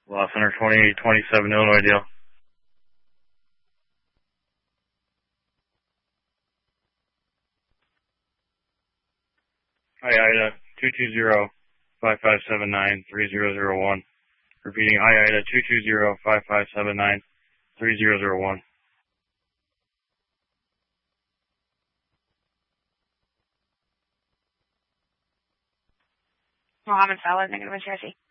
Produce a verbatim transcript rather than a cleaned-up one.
Law Center twenty-eight twenty-seven, Illinois deal. Hi, Ida, two two zero, five five seven nine, three zero zero one. Repeating, hi, Ida, two two zero, five five seven nine, three zero zero one. Mohammed Salah, Negative Jersey.